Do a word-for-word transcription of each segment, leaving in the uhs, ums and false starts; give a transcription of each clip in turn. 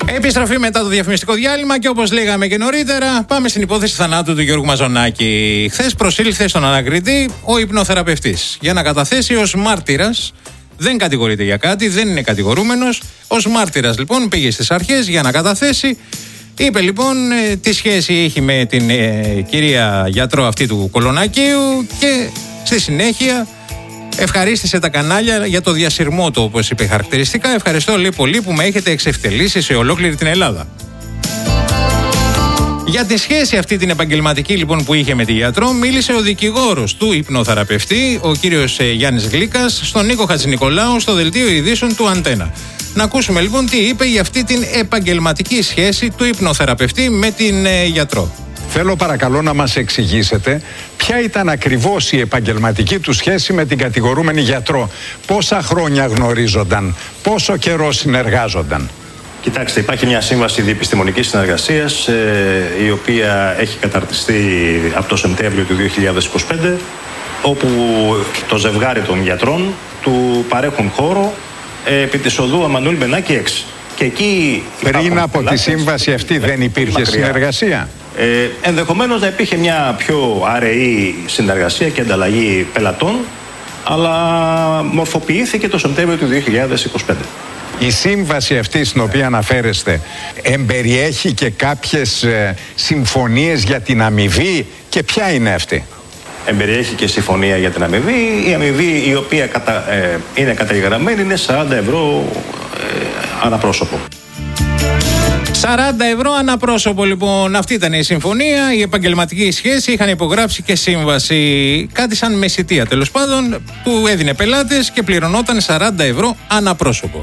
Επιστροφή μετά το διαφημιστικό διάλειμμα και όπως λέγαμε και νωρίτερα, πάμε στην υπόθεση θανάτου του Γιώργου Μαζονάκη. Χθες προσήλθε στον ανακριτή ο υπνοθεραπευτής για να καταθέσει ως μάρτυρας. Δεν κατηγορείται για κάτι, δεν είναι κατηγορούμενος. Ως μάρτυρας λοιπόν πήγε στις αρχές για να καταθέσει. Είπε λοιπόν ε, τι σχέση έχει με την ε, κυρία γιατρό αυτή του Κολονακίου και στη συνέχεια ευχαρίστησε τα κανάλια για το διασυρμό του, όπως είπε χαρακτηριστικά. Ευχαριστώ λέει πολύ που με έχετε εξευτελίσει σε ολόκληρη την Ελλάδα. Για τη σχέση αυτή την επαγγελματική λοιπόν που είχε με τη γιατρό μίλησε ο δικηγόρος του υπνοθεραπευτή, ο κύριος ε, Γιάννης Γλίκας, στον Νίκο Χατζηνικολάου στο δελτίο ειδήσεων του Αντένα. Να ακούσουμε λοιπόν τι είπε για αυτή την επαγγελματική σχέση του υπνοθεραπευτή με την ε, γιατρό. Θέλω παρακαλώ να μας εξηγήσετε ποια ήταν ακριβώς η επαγγελματική του σχέση με την κατηγορούμενη γιατρό. Πόσα χρόνια γνωρίζονταν, πόσο καιρό συνεργάζονταν. Κοιτάξτε, υπάρχει μια σύμβαση διεπιστημονικής συνεργασίας ε, η οποία έχει καταρτιστεί από το Σεπτέμβριο του δύο χιλιάδες είκοσι πέντε, όπου το ζευγάρι των γιατρών του παρέχουν χώρο ε, επί της οδού Αμανουήλ Μπενάκη έξι. Και εκεί πριν από τη σύμβαση αυτή δεν υπήρχε συνεργασία. Ε, ενδεχομένως να υπήρχε μια πιο αραιή συνεργασία και ανταλλαγή πελατών, αλλά μορφοποιήθηκε το Σεπτέμβριο του δύο χιλιάδες είκοσι πέντε. Η σύμβαση αυτή στην οποία αναφέρεστε εμπεριέχει και κάποιες ε, συμφωνίες για την αμοιβή και ποια είναι αυτή? Εμπεριέχει και συμφωνία για την αμοιβή. Η αμοιβή η οποία κατα, ε, είναι καταγεγραμμένη είναι σαράντα ευρώ ε, αναπρόσωπο. σαράντα ευρώ αναπρόσωπο λοιπόν, αυτή ήταν η συμφωνία, η επαγγελματική σχέση, είχαν υπογράψει και σύμβαση, κάτι σαν μεσητεία τέλος πάντων, που έδινε πελάτες και πληρωνόταν σαράντα ευρώ αναπρόσωπο.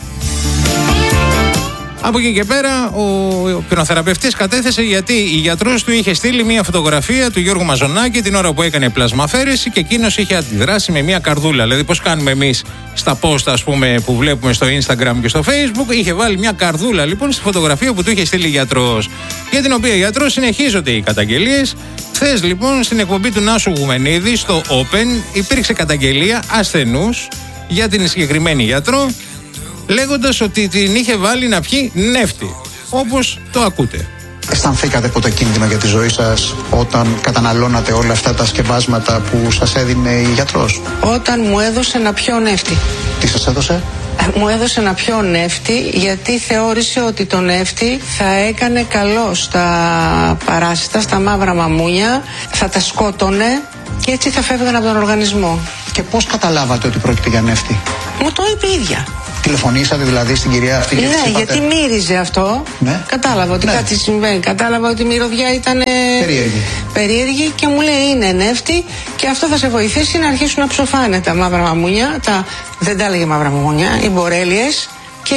Από εκεί και πέρα ο υπνοθεραπευτής κατέθεσε γιατί η γιατρός του είχε στείλει μια φωτογραφία του Γιώργου Μαζονάκη την ώρα που έκανε πλασμαφέρεση και εκείνος είχε αντιδράσει με μια καρδούλα. Δηλαδή πώς κάνουμε εμείς στα post ας πούμε που βλέπουμε στο Instagram και στο Facebook, είχε βάλει μια καρδούλα λοιπόν στη φωτογραφία που του είχε στείλει η γιατρός, για την οποία γιατρός συνεχίζονται οι καταγγελίες. Χθες λοιπόν στην εκπομπή του Νάσου Γουμενίδη στο Open υπήρξε καταγγελία ασθενούς για την συγκεκριμένη γιατρό, λέγοντας ότι την είχε βάλει να πιει νεύτη, όπως το ακούτε. Αισθανθήκατε ποτέ κίνδυνο για τη ζωή σας όταν καταναλώνατε όλα αυτά τα σκευάσματα που σας έδινε η γιατρός? Όταν μου έδωσε να πιω νεύτη. Τι σας έδωσε? Μου έδωσε να πιω νεύτη γιατί θεώρησε ότι το νεύτη θα έκανε καλό στα παράσιτα, στα μαύρα μαμούνια, θα τα σκότωνε και έτσι θα φεύγαν από τον οργανισμό. Και πώς καταλάβατε ότι πρόκειται για νεύτη? Μου το είπε η ίδια. Τηλεφωνήσατε δηλαδή στην κυρία αυτή? Ναι, γιατί μύριζε αυτό. Ναι. Κατάλαβα ότι ναι. κάτι συμβαίνει. Κατάλαβα ότι η μυρωδιά ήταν περίεργη. περίεργη και μου λέει είναι νεύτη και αυτό θα σε βοηθήσει να αρχίσουν να ψοφάνε τα μαύρα μαμούνια. Τα... Δεν τα έλεγε μαύρα μαμούνια, οι μπορέλιες και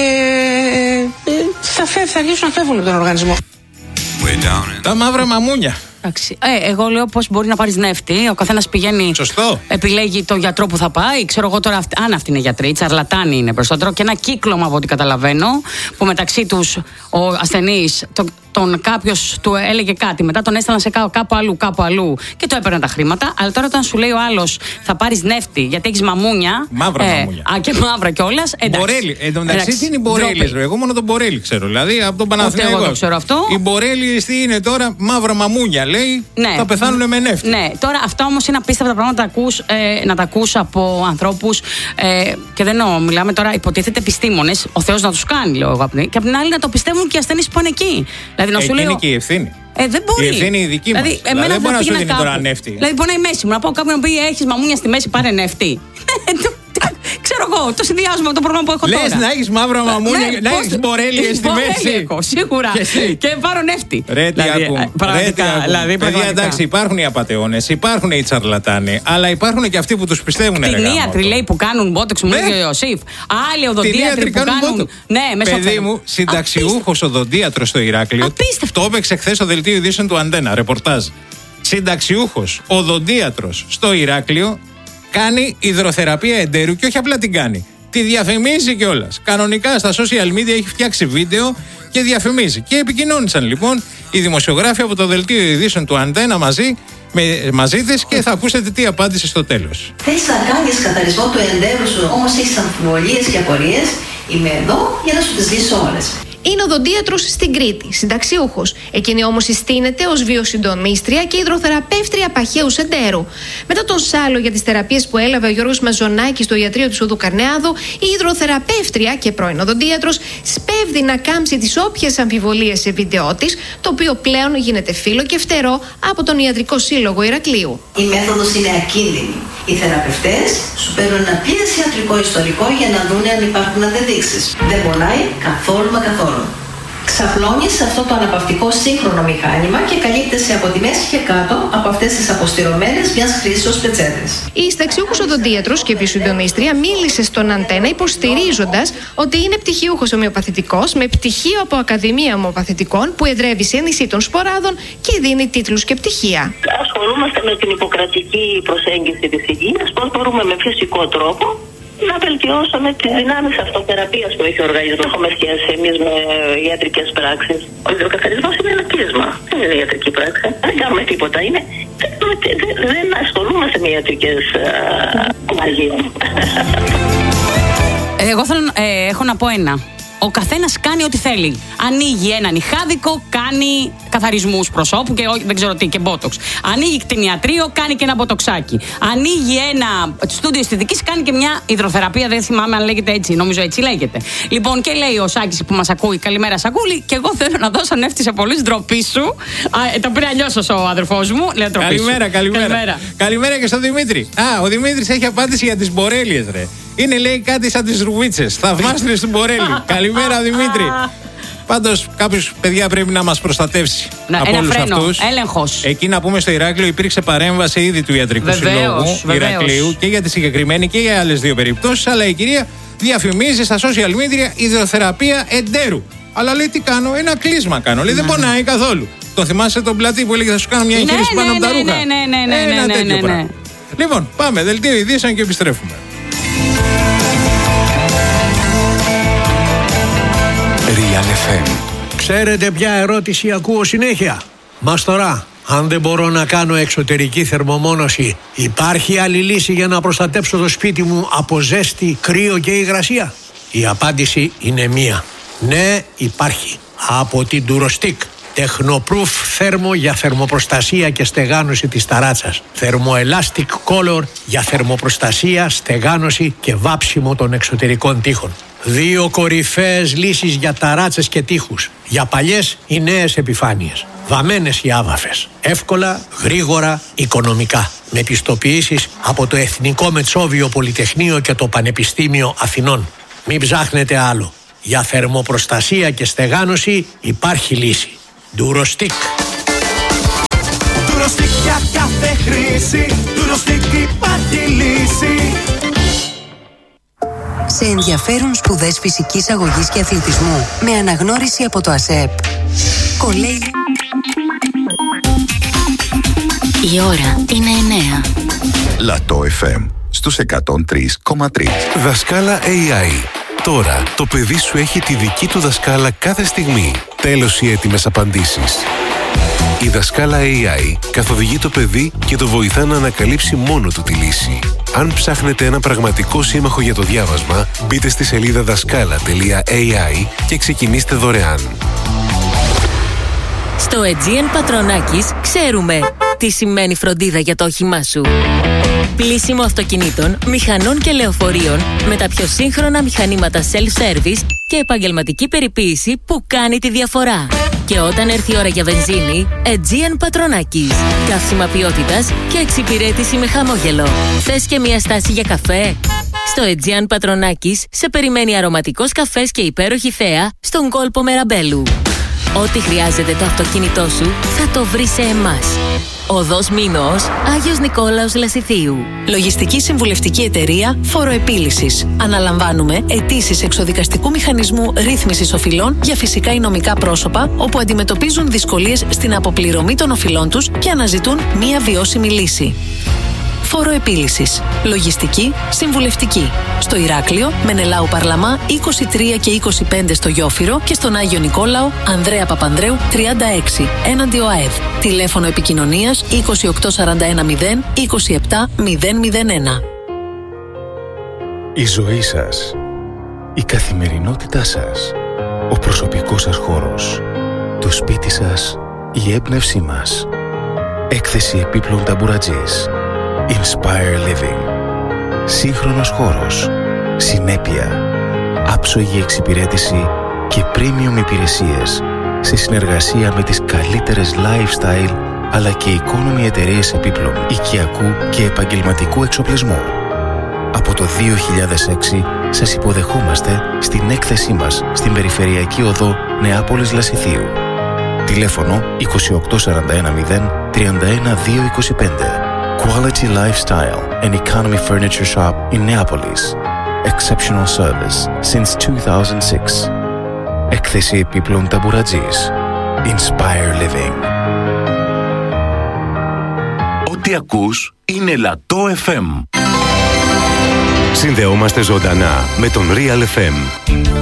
θα, φεύ, θα αρχίσουν να φεύγουν από τον οργανισμό. Τα μαύρα μαμούνια. Ε, εγώ λέω πώς μπορεί να πάρεις νεύτη. Ο καθένας πηγαίνει. Σωστό. Επιλέγει το γιατρό που θα πάει. Ξέρω εγώ τώρα, αν αυτή είναι γιατρή, τσαρλατάνοι είναι περισσότερο. Και ένα κύκλωμα από ό,τι καταλαβαίνω. Που μεταξύ τους ο ασθενής, το, τον κάποιος του έλεγε κάτι. Μετά τον έστελναν σε κάπου αλλού, κάπου αλλού. Και το έπαιρναν τα χρήματα. Αλλά τώρα όταν σου λέει ο άλλος θα πάρεις νεύτη γιατί έχεις μαμούνια. Μαύρα ε, μαμούνια. Α, και μαύρα κιόλας. Μπορέλι. Εν τω μεταξύ τι είναι οι μπορέλιες, εγώ μόνο τον μπορέλι ξέρω. Δηλαδή από τον Παναθηναϊκό. Εγώ το ξέρω αυτό. Οι μπορέλιες τι είναι τώρα, μαύρα μαμούνια. Λέει, ναι. Θα πεθάνουν με νεύτη. Ναι, τώρα αυτά όμως είναι απίστευτα πράγματα να τα ακούς, ε, να τα ακούς από ανθρώπους ε, και δεν εννοώ, μιλάμε τώρα υποτίθεται επιστήμονες, ο Θεός να τους κάνει λέω εγώ, και απ' την άλλη να το πιστεύουν και οι ασθενείς που είναι εκεί. Δηλαδή να σου λέει. Είναι και η ευθύνη. Ε, δεν μπορεί. Η ευθύνη η δική μας. Δηλαδή, δηλαδή δεν μπορεί να σου δίνει τώρα νεύτη. Δηλαδή μπορεί να είναι η μέση μου, να πω κάποιον που έχεις μαμούνια στη μέση, πάρε νεύτη. Ξέρω εγώ, το συνδυάζουμε με το πρόγραμμα που έχω Λες τώρα. Λες να έχεις μαύρα μαμούνια, ναι, να έχεις μπορέλιες στη μέση. Έχω, σίγουρα. Και, και πάρω νεύτη. Ρε τι ακούμε. Πραγματικά. Δηλαδή, παιδιά, εντάξει, υπάρχουν οι απατεώνες, υπάρχουν οι τσαρλατάνοι, αλλά υπάρχουν και αυτοί που τους πιστεύουν. Κτηνίατροι λέει που κάνουν μπότεξ, μου λέει ο Ιωσήφ. Άλλοι οδοντίατροι που κάνουν. Ναι, μέσα παιδί μου, συνταξιούχος οδοντίατρος στο Ηράκλειο. Το έπαιξε χθες στο δελτίο ειδήσεων του Αντένα, ρεπορτάζ. Συνταξιούχος οδοντίατρος στο Ηράκλειο. Κάνει υδροθεραπεία εντέρου και όχι απλά την κάνει. Τη διαφημίζει κιόλας. Κανονικά στα social media έχει φτιάξει βίντεο και διαφημίζει. Και επικοινώνησαν λοιπόν οι δημοσιογράφοι από το δελτίο ειδήσεων του Αντένα μαζί, με, μαζί της και θα ακούσετε τι απάντησε στο τέλος. Θες να κάνεις καθαρισμό του εντέρου σου, όμως έχεις αμφιβολίες και απορίες. Είμαι εδώ για να σου τις λύσω όλες. είναι οδοντίατρος στην Κρήτη, συνταξιούχος. Εκείνη όμως συστήνεται ως βιοσυντονίστρια και υδροθεραπεύτρια παχαίου εντέρου. Μετά τον σάλο για τις θεραπείες που έλαβε ο Γιώργος Μαζονάκης στο ιατρείο του Σούδου Καρνεάδου, η υδροθεραπεύτρια και πρώην οδοντίατρος σπέβδει να κάμψει τις όποιες αμφιβολίες σε βίντεό της, το οποίο πλέον γίνεται φύλλο και φτερό από τον Ιατρικό Σύλλογο Ηρακλείου. Η μέθοδος είναι ακίνδυνη. Οι θεραπευτές σου παίρνουν ένα πλήρες ιατρικό ιστορικό για να δουν αν υπάρχουν αντεδείξεις. Δεν πονάει καθόλου μα καθόλου. Ξαπλώνεις αυτό το αναπαυτικό σύγχρονο μηχάνημα και καλύπτεσαι από τη μέση και κάτω από αυτές τις αποστηρωμένες μιας χρήσεως πετσέτες. Η συνταξιούχος οδοντίατρος και βιοσυντονίστρια μίλησε στον Αντένα υποστηρίζοντας ότι είναι πτυχίουχος ομοιοπαθητικός με πτυχίο από Ακαδημία Ομοιοπαθητικών που εδρεύει σε νησί των Σποράδων και δίνει τίτλους και πτυχία. Ασχολούμαστε με την ιπποκρατική προσέγγιση της υγείας, πώς μπορούμε με φυσικό τρόπο να βελτιώσουμε τις δυνάμεις αυτοθεραπείας που έχει ο οργανισμός. Έχουμε σχέση εμείς με ιατρικές πράξεις. Ο υδροκαθαρισμός είναι ένα κλείσμα. Δεν είναι ιατρική πράξη. Δεν κάνουμε τίποτα. Είναι... Δεν, δεν ασχολούμαστε με ιατρικές αλλαγές. Εγώ θέλω, ε, έχω να πω ένα. Ο καθένας κάνει ό,τι θέλει. Ανοίγει ένα νυχάδικο, κάνει καθαρισμούς προσώπου και δεν ξέρω τι, και μπότοξ. Ανοίγει κτηνιατρίο, κάνει και ένα μποτοξάκι. Ανοίγει ένα στούντιο αισθητικής, κάνει και μια υδροθεραπεία. Δεν θυμάμαι αν λέγεται έτσι, νομίζω έτσι λέγεται. Λοιπόν, και λέει ο Σάκης που μας ακούει, καλημέρα Σακούλη, και εγώ θέλω να δώσω νεύτη σε πολλούς, ντροπή σου. Α, το πήρε αλλιώς ο αδερφός μου. Λέω, καλημέρα, καλημέρα, καλημέρα. Καλημέρα και στον Δημήτρη. Α, ο Δημήτρης έχει απάντηση για τις μπορέλιες, ρε. Είναι, λέει, κάτι σαν τις ρουβίτσες. Θαυμάστρες του Μπορέλη. Καλημέρα, Δημήτρη. Πάντως, κάποιος, παιδιά, πρέπει να μας προστατεύσει να, από όλους αυτούς. Έλεγχος. Εκεί να πούμε στο Ηράκλειο υπήρξε παρέμβαση ήδη του Ιατρικού βεβαίως, Συλλόγου βεβαίως. Ηρακλείου και για τη συγκεκριμένη και για άλλες δύο περιπτώσεις. Αλλά η κυρία διαφημίζει στα social media υδροθεραπεία εντέρου. Αλλά λέει τι κάνω, ένα κλείσμα κάνω. Λέει δεν πονάει καθόλου. Το θυμάσαι τον πλατή που έλεγε θα σου κάνω μια εγχείρηση ναι, πάνω ναι, από τα ναι, ρούχα. Ναι, ναι, ναι, ένα ναι, τέτοιο ναι, ναι, ναι. πράγμα. Λοιπόν, πάμε, δελτίο ειδήσεων και επιστρέφουμε. Real εφ εμ. Ξέρετε ποια ερώτηση ακούω συνέχεια? Μας τώρα, αν δεν μπορώ να κάνω εξωτερική θερμομόνωση, υπάρχει άλλη λύση για να προστατέψω το σπίτι μου από ζέστη, κρύο και υγρασία? Η απάντηση είναι μία. Ναι, υπάρχει. Από την Durostick. Technoproof θέρμο για θερμοπροστασία και στεγάνωση της ταράτσας. Thermoelastic Color για θερμοπροστασία, στεγάνωση και βάψιμο των εξωτερικών τοίχων. Δύο κορυφαίες λύσεις για ταράτσες και τοίχους. Για παλιές ή νέες επιφάνειες. Βαμμένες ή άβαφες. Εύκολα, γρήγορα, οικονομικά. Με πιστοποιήσεις από το Εθνικό Μετσόβιο Πολυτεχνείο και το Πανεπιστήμιο Αθηνών. Μην ψάχνετε άλλο. Για θερμοπροστασία και στεγάνωση υπάρχει λύση. Durostick. Durostick για κάθε χρήση. Durostick υπάρχει λύση. Σε ενδιαφέρουν σπουδές φυσικής αγωγής και αθλητισμού με αναγνώριση από το ΑΣΕΠ. Κολέγιο. Η ώρα είναι εννέα. Λατό εφ εμ στους εκατόν τρία κόμμα τρία. Δασκάλα έι άι. Τώρα το παιδί σου έχει τη δική του δασκάλα κάθε στιγμή. Τέλος οι έτοιμες απαντήσεις. Η δασκάλα έι άι καθοδηγεί το παιδί και το βοηθά να ανακαλύψει μόνο του τη λύση. Αν ψάχνετε ένα πραγματικό σύμμαχο για το διάβασμα, μπείτε στη σελίδα δασκάλα τελεία έι άι και ξεκινήστε δωρεάν. Στο Aegean Πατρονάκης ξέρουμε τι σημαίνει φροντίδα για το όχημά σου. Πλύσιμο αυτοκινήτων, μηχανών και λεωφορείων με τα πιο σύγχρονα μηχανήματα self-service και επαγγελματική περιποίηση που κάνει τη διαφορά. Και όταν έρθει η ώρα για βενζίνη, Aegean Πατρονάκης. Καύσιμα ποιότητας και εξυπηρέτηση με χαμόγελο. Θες και μια στάση για καφέ? Στο Aegean Πατρονάκης σε περιμένει αρωματικός καφές και υπέροχη θέα στον κόλπο Μεραμπέλου. Ό,τι χρειάζεται το αυτοκίνητό σου θα το βρει σε εμάς. Οδός Μήνος, Άγιος Νικόλαος Λασιθίου. Λογιστική συμβουλευτική εταιρεία Φοροεπίλυσης. Αναλαμβάνουμε αιτήσεις εξοδικαστικού μηχανισμού ρύθμισης οφειλών για φυσικά ή νομικά πρόσωπα όπου αντιμετωπίζουν δυσκολίες στην αποπληρωμή των οφειλών τους και αναζητούν μία βιώσιμη λύση. Φοροεπίλυσης. Λογιστική, συμβουλευτική. Στο Ηράκλειο, Μενελάου Παρλαμά είκοσι τρία και είκοσι πέντε στο Γιόφυρο και στον Άγιο Νικόλαο, Ανδρέα Παπανδρέου τριάντα έξι, έναντι ΟΑΕΔ. Τηλέφωνο επικοινωνίας είκοσι οκτώ σαράντα ένα μηδέν είκοσι επτά μηδέν μηδέν ένα. Η ζωή σας, η καθημερινότητά σας, ο προσωπικός σας χώρος, το σπίτι σας, η έμπνευσή μας. Έκθεση επίπλων ταμπουρατζής. Inspire Living. Σύγχρονος χώρος, συνέπεια, άψογη εξυπηρέτηση και premium υπηρεσίες σε συνεργασία με τις καλύτερες lifestyle αλλά και economy εταιρείες επίπλων, οικιακού και επαγγελματικού εξοπλισμού. Από το δύο χιλιάδες έξι σας υποδεχόμαστε στην έκθεσή μας στην Περιφερειακή Οδό Νεάπολης Λασιθίου. Τηλέφωνο είκοσι οκτώ σαράντα ένα μηδέν τριάντα ένα δύο είκοσι πέντε. Quality Lifestyle and Economy Furniture Shop in Neapolis. Exceptional service since two thousand six. Έκθεση επίπλων ταμπουρατζής. Inspire Living. Ό,τι ακούς είναι Λατό εφ εμ. Συνδεόμαστε ζωντανά με τον Real εφ εμ.